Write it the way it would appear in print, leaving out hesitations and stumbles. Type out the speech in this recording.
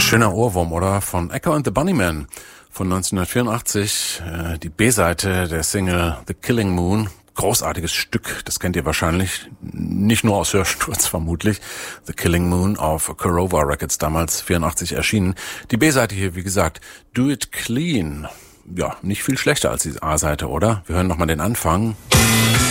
Schöner Ohrwurm, oder? Von Echo and the Bunnymen von 1984. Die B-Seite der Single The Killing Moon. Großartiges Stück, das kennt ihr wahrscheinlich. Nicht nur aus Hörsturz vermutlich. The Killing Moon auf Korova Records damals 84 erschienen. Die B-Seite hier, wie gesagt, Do It Clean. Ja, nicht viel schlechter als die A-Seite, oder? Wir hören nochmal den Anfang.